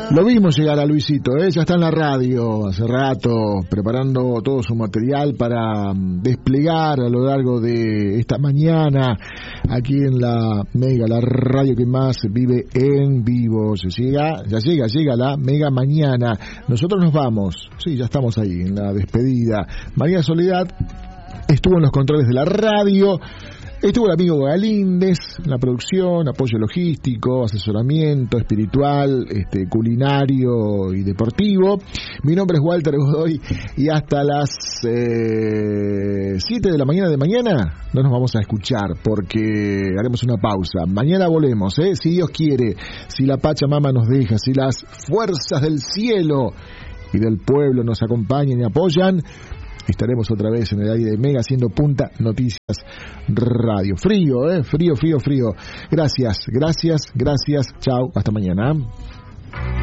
Lo vimos llegar a Luisito, ya está en la radio hace rato, preparando todo su material para desplegar a lo largo de esta mañana aquí en la Mega, la radio que más vive en vivo. Ya llega la Mega Mañana. Nosotros nos vamos, sí, ya estamos ahí en la despedida. María Soledad estuvo en los controles de la radio. Estuvo el amigo Galíndez en la producción, apoyo logístico, asesoramiento espiritual, culinario y deportivo. Mi nombre es Walter Godoy y hasta las 7 de la mañana no nos vamos a escuchar porque haremos una pausa. Mañana volvemos, si Dios quiere, si la Pachamama nos deja, si las fuerzas del cielo y del pueblo nos acompañan y apoyan. Estaremos otra vez en el aire de Mega haciendo Punta Noticias Radio. Frío. Gracias. Chao, hasta mañana.